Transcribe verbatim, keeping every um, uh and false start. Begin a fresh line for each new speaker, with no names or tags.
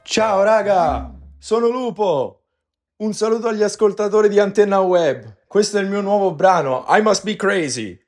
Ciao raga, sono Lupo. Un saluto agli ascoltatori di Antenna Web. Questo è il mio nuovo brano, I Must Be Crazy.